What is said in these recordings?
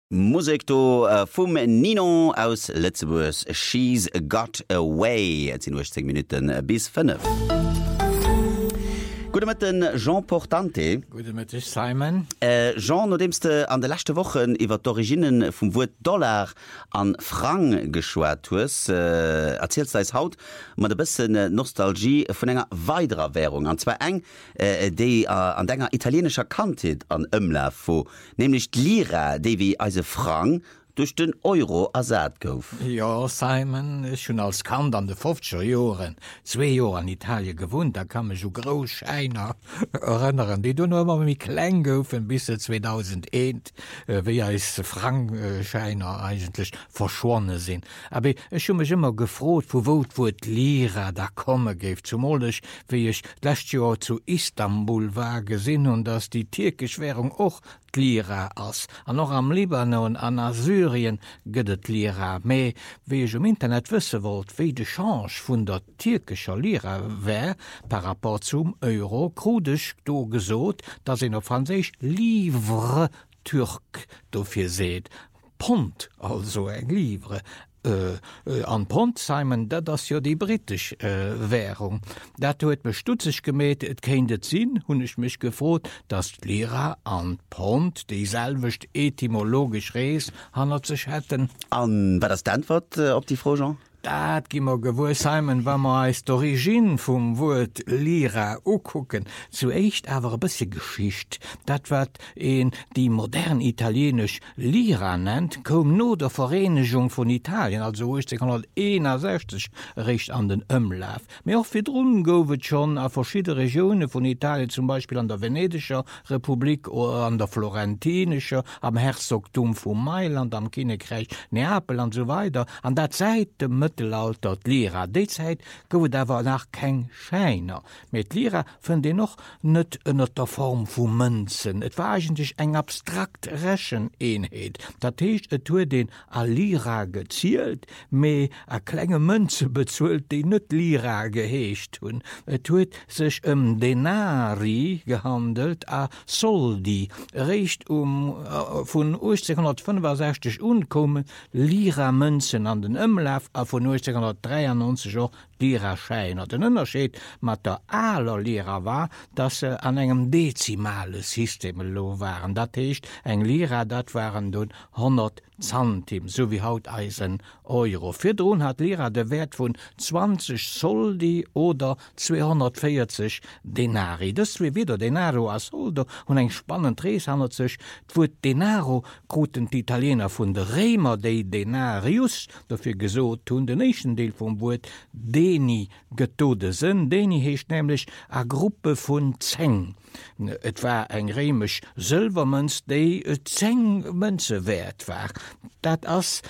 Musik do vum Nino aus Lützeburg. She's got away. Jetzt sind 10 Minuten bis 5. Gute mit den Jean Portante. Gute mit dich, Simon. Jean, nachdemste an der letzten Woche über die Originen vom Wort Dollar an Franc geschwärzt hast, erzählst du uns heute mit ein bisschen Nostalgie von einer weiteren Währung. Und zwar die an einer italienischen Kante an Umlauf, nämlich die Lira, die wie also Franc durch den Euro ersatz gouf. Ja, Simon ist schon als Kind an den 50er Jahren 2 Jahre in Italien gewohnt, da kann man so Großscheiner erinnern, die nur immer mit klein goufen bis 2001, wie als Frankscheiner eigentlich verschwunden sind. Aber ich habe mich immer gefragt, wo die Lira da kommen gibt. Zumal ich, wie ich letztes Jahr zu Istanbul war, gesehen und dass die türkische Währung auch die Lira ist. Und noch am Libanon, an Syrien gëtt Lira. Mei wie ich im Internet wissen wollt, wie de Change vun der türkischer Lira wär par rapport zum Euro, krudech do gesot, dass in auf Französisch Livre Türk dofir seht. Pont, also eng Livre. An Pont, Simon, das ja die britische Währung. Dat huet bestutzig gemäht, et kennt sinn, hun ich mich gefrot, dass Lira an Pont, die selwicht etymologisch rees, handelt sich hätten. War das die Antwort auf die Frage, Jean? Dat gimmer gewur Simon, wann man als d'Origin vum Wort Lira ukucken, zuéischt awer a bësse Geschicht. Dat wat en die modern italienisch Lira nennt, kom no der Vereinigung von Italien, also 1861 recht an den Umlauf. Mir auch fir drun gowet schon a verschiedene Regionen von Italien, zum Beispiel an der Venedischer Republik oder an der Florentinischer, am Herzogtum von Mailand, am Königreich Neapel und so weiter. An der Zeit Mittelalter Lira. Derzeit gouft awer nach keng Scheiner. Mit Lira fën de noch net ënner der Form vu Mënzen. Et war eigentlich eng abstrakt Recheneenheet. Dat heecht et hue den a Lira gezielt, méi a klenge Mënze bezuelt, déi net Lira geheescht hunn. Et huet sech Denari gehandelt a Soldi. Recht vun 1865 unkommen Lira Mënzen an den Umlauf a von 1993 auch Lira Scheiner. Den Unterschied mat der aller Lira war, dass se an engem dezimale System lo waren. Dat heecht eng Lira, dat waren dun 100 Centim, so wie haut Eisen Euro. Firdrun hat Lira de Wert von 20 Soldi oder 240 Denari. Das wie wieder Denaro as Soldo und eng spannend Rees handelt sich wo Denaro kruten die Italiener vun de Remer dei Denarius, dafür gesot tun den nächsten Deel vom Wort Deni getode sind. Deni heecht nämlich a Gruppe von 10. Et war eng remisch Silbermünz, déi 10 Münze wert war. Dat ass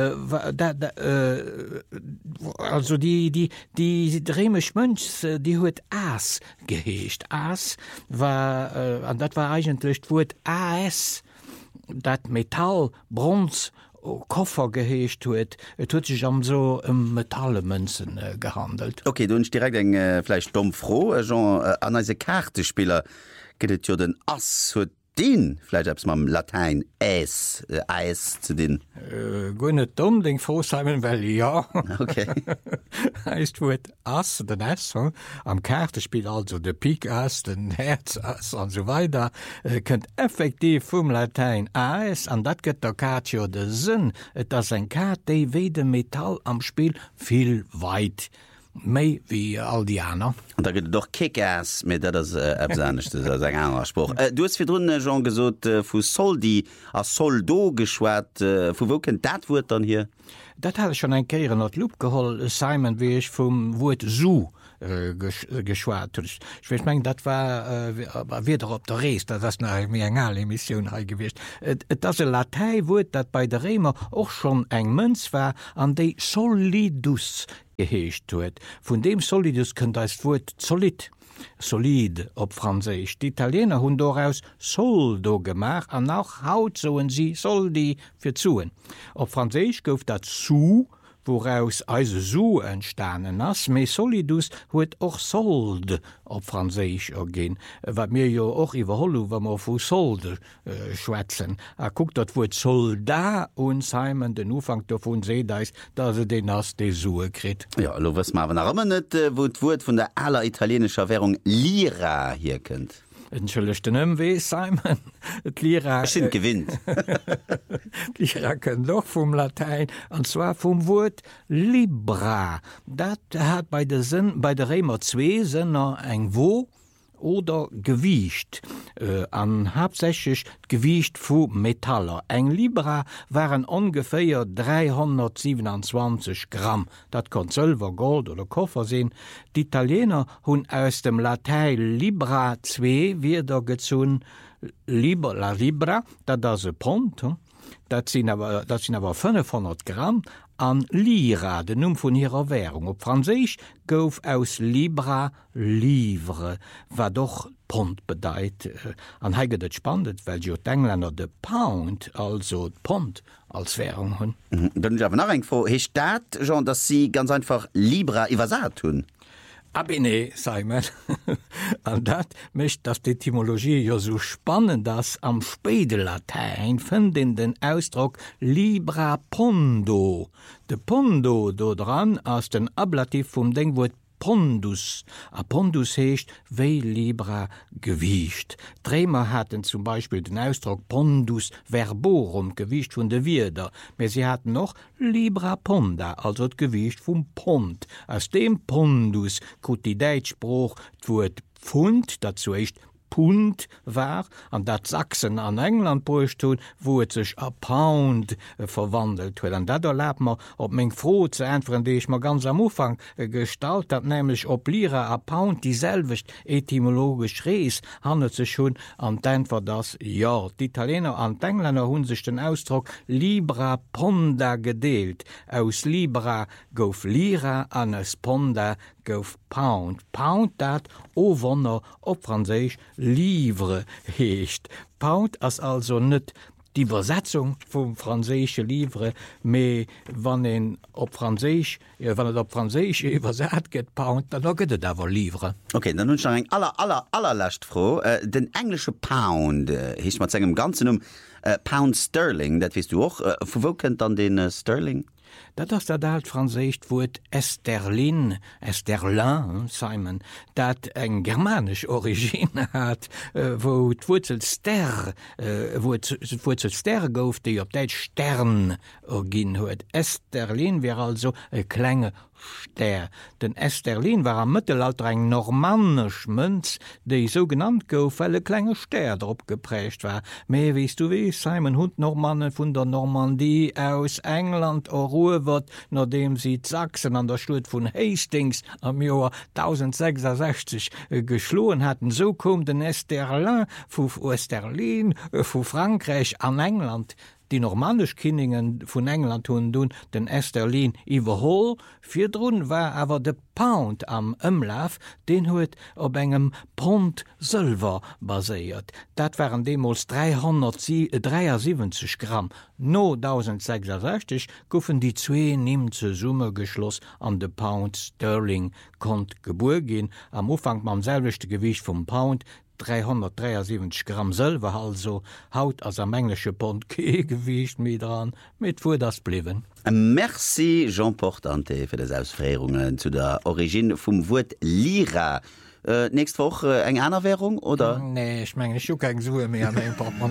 also die remisch Münz, die huet Aas geheescht. Aas war an dat war eigentlich d'Wort AS, dat Metall, Bronz, Koffer geheescht huet, et huet sich am so Metallemünzen gehandelt. Okay, du hast direkt eng vielleicht dumm froh, Jean, an eise Kartespieler gehtt ja den Ass huet den, vielleicht hab's mal im Latein Eis zu den. Gut nicht dumm, denk froh sein, weil ja. Okay. Heißt Wort Ass, den Ass, am Kartenspiel also der Pik Ass, den Herz Ass und so weiter, könnt effektiv vom Latein Ass, an dat geht der Karte ja der Sinn, dass ein Karte, die weder Metall am Spiel viel weit méi wie all die Aner. Und da gët doch Kick-Ass mit dat absannchte eng anderer Spruch. Du hast fir runnnen Jean gesot vu Soldi a Soldo geschwert, vu wo kennt dat Wut dann hier? Dat hat schon eng Keieren at Loop geholl, Simon, wie ich vum Wut geschwart. Ich mein, dat war wieder op der Rees, dat nach mir engal Emission ha gewicht. Dat se Latei Wut, dat bei der Remer och schon eng Mënz war an déi Solidus geheescht huet. Von dem Solidus kënnt als Wort solid op Französisch. Die Italiener hunn daraus Soldo gemacht, an auch haut soen sie Soldi fir zuen. Op Französisch gouf dat zu woraus also so entstanden ass. Me solidus huet och sold op Franzisch gin, wat mir jo och iwwerhollu, wann man vu solde schwätzen. Guckt dat wo Soldat und Simon den Ufang davon se da is, da se den ass de Sue krit. Ja, lo was ma rammer net wo d'Wurt vun der aller italienischer Währung Lira hier kennt. Entschuldigten ëmwee Simon et Lira gewinnt. Lira kennt doch vum Latein anzwa vum Wort Libra. Dat hat bei der Remer 2 Sinner eng wo oder Gewicht an hauptsächlich Gewicht vu Metaller. Eng Libra waren ungefähr 327 Gramm. Dat kann Silber, Gold oder Koffer sinn. Die Italiener hunn aus dem Latein Libra 2 wieder gezun la Libra, dat da se Pont. Dat sind aber 500 Gramm an Lira, den Numm vun ihrer Währung. Op Franzisch gouf aus Libra livre, war doch Pont bedeit. An heiget et spannet, weil jo d'Engländer de Pound, also Pont, als Währung hunn. Dann awer nach eng vor hech dat, Jean, dat sie ganz einfach Libra iwwersat hunn. Abine, Simon. An dat mischt das die Etymologie ja so spannend, dass am Spätlatein finden den Ausdruck Libra Pondo. De Pondo do dran aus den Ablativ vom Denkwort Pondus. A Pondus hecht wei Libra Gewicht. Drämer hatten zum Beispiel den Ausdruck Pondus verborum, Gewicht von de Wirder. Aber sie hatten noch Libra Ponda, also das Gewicht vom Pond. Aus dem Pondus kut die Deutschspruch d'Wort Pfund, dazu echt Pund war, an dat Sachsen an England brucht hun, wo et sech a Pound verwandelt huet. An dat erlaubt man op még froh ze entfern, die ich mal ganz am Ufang gestalt hat, nämlich op Lira a Pound dieselwicht etymologisch rees, handelt sech schon an d'Entwer das ja. Die Italiener an d'Engländer hunn sich den Ausdruck Libra Ponda gedeelt. Aus Libra gouf Lira an aus Ponda gouf Pound. Pound dat overner op Franzisch Livre hecht. Pound as also net die Übersetzung vom französische Livre, me wann op Franzisch übersät get Pound, dann geht et awer Livre. Okay, dann nun schon eng allerlächt froh. Den englische Pound hecht mat engem ganzen Pound Sterling, dat wiest du auch. Wo kennt dann den Sterling? Dat ass dat alt Franzécht wurt Esterlin, Simon, dat eng germanisch Origine hat, wo d'Wurzel Ster, Wurzel Ster gouf, déi op deit Stern ginn huet. Esterlin wär also e klenge Ster. Den Esterlin war am Mittelalter eng normannesch Mënz, déi so genannt gouf, weil e klenge Ster drop geprächt war. Mei wiest du wie, Simon hund Normannen vun der Normandie aus England o Ruhe wird, nachdem sie Sachsen an der Stadt von Hastings am Jahr 1066 geschlohen hatten. So kom den Esterlin vu Frankreich an England. Die normannisch Kinningen vun England hunn dun den Esterlin iwwerhol, firdrun war awer de Pound am Ëmlaf, den huet op engem Pond Silver baséiert. Dat waren demos 373 Gramm. No 1066 goufen die zwee nimze Summe geschloss an de Pound Sterling kont gebuer gin, am Ufang mam selwechte Gewicht vum Pound 373 Gramm Silber, also haut as am englische Pond Gewicht mit dran, mit wo das bliwen. Merci Jean Portante für die Ausführungen zu der Origine vom Wort Lira. Nächste Woche eng einer Währung oder? Nee, ich meine, ich habe keine Suche mehr an meinem Portemonnaie.